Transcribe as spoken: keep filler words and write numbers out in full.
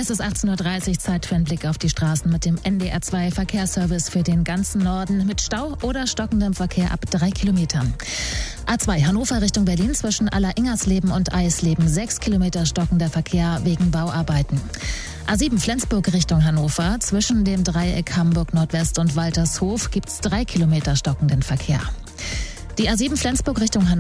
Es ist achtzehn Uhr dreißig, Zeit für einen Blick auf die Straßen mit dem N D R zwei Verkehrsservice für den ganzen Norden mit Stau oder stockendem Verkehr ab drei Kilometern. A zwei Hannover Richtung Berlin zwischen Aller-Ingersleben und Eisleben sechs Kilometer stockender Verkehr wegen Bauarbeiten. A sieben Flensburg Richtung Hannover zwischen dem Dreieck Hamburg Nordwest und Waltershof gibt's drei Kilometer stockenden Verkehr. Die A sieben Flensburg Richtung Hannover